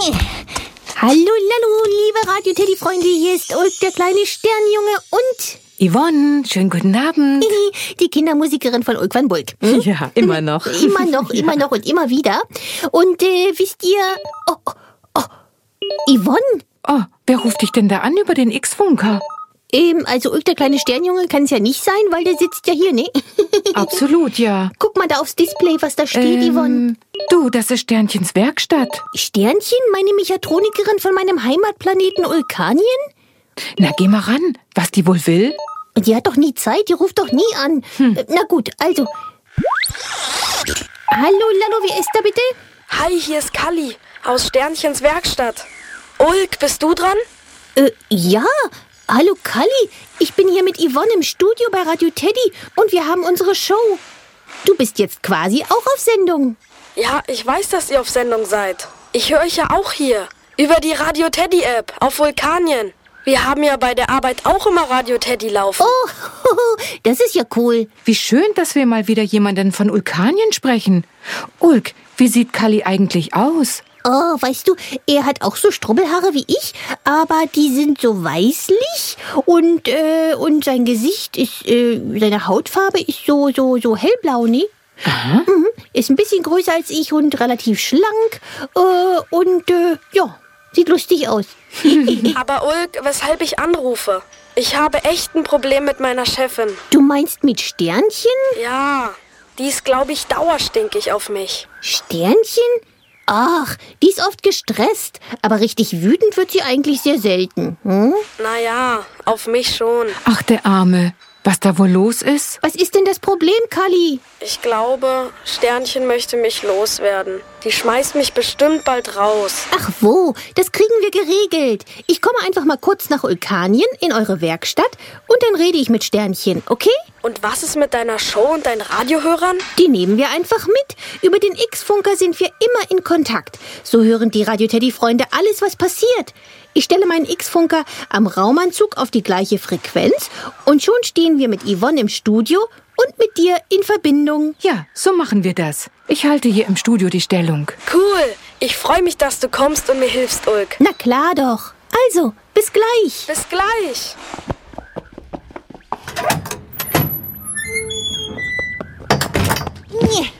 Hallo, liebe Radio-Teddy-Freunde, hier ist Ulk, der kleine Sternjunge und Yvonne, schönen guten Abend. Die Kindermusikerin von Ulk van Bulk. Ja, immer noch. Immer noch und immer wieder. Und wisst ihr... Oh, Yvonne? Oh, wer ruft dich denn da an über den X-Funker? Also Ulk, der kleine Sternjunge, kann es ja nicht sein, weil der sitzt ja hier, ne? Absolut, ja. Guck mal da aufs Display, was da steht, Yvonne. Du, das ist Sternchens Werkstatt. Sternchen? Meine Mechatronikerin von meinem Heimatplaneten Ulkanien? Na, geh mal ran, was die wohl will. Die hat doch nie Zeit, die ruft doch nie an. Na gut, also... Hallo, wer ist da bitte? Hi, hier ist Kalli aus Sternchens Werkstatt. Ulk, bist du dran? Ja. Hallo Kalli, ich bin hier mit Yvonne im Studio bei Radio Teddy und wir haben unsere Show. Du bist jetzt quasi auch auf Sendung. Ja, ich weiß, dass ihr auf Sendung seid. Ich höre euch ja auch hier. Über die Radio Teddy App auf Vulkanien. Wir haben ja bei der Arbeit auch immer Radio Teddy laufen. Oh, das ist ja cool. Wie schön, dass wir mal wieder jemanden von Ulkanien sprechen. Ulk, wie sieht Kalli eigentlich aus? Oh, weißt du, er hat auch so Strubbelhaare wie ich, aber die sind so weißlich und sein Gesicht ist, seine Hautfarbe ist so hellblau, ne? Aha. Ist ein bisschen größer als ich und relativ schlank ja, sieht lustig aus. Aber Ulk, weshalb ich anrufe? Ich habe echt ein Problem mit meiner Chefin. Du meinst mit Sternchen? Ja, die ist, glaube ich, dauerstinkig auf mich. Sternchen? Ach, die ist oft gestresst, aber richtig wütend wird sie eigentlich sehr selten. Naja, auf mich schon. Ach, der Arme. Was da wohl los ist? Was ist denn das Problem, Kalli? Ich glaube, Sternchen möchte mich loswerden. Die schmeißt mich bestimmt bald raus. Ach wo, das kriegen wir geregelt. Ich komme einfach mal kurz nach Ulkanien in eure Werkstatt und dann rede ich mit Sternchen, okay? Und was ist mit deiner Show und deinen Radiohörern? Die nehmen wir einfach mit. Über den X-Funker sind wir immer in Kontakt. So hören die Radio-Teddy-Freunde alles, was passiert. Ich stelle meinen X-Funker am Raumanzug auf die gleiche Frequenz und schon stehen wir mit Yvonne im Studio und mit dir in Verbindung. Ja, so machen wir das. Ich halte hier im Studio die Stellung. Cool. Ich freue mich, dass du kommst und mir hilfst, Ulk. Na klar doch. Also, bis gleich. Bis gleich.